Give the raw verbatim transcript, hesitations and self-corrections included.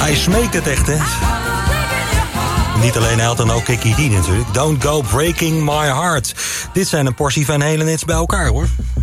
Hij smeekt het echt, hè. Niet alleen Elton, ook Kiki D natuurlijk. Don't go breaking my heart. Dit zijn een portie van Halen hits bij elkaar, hoor.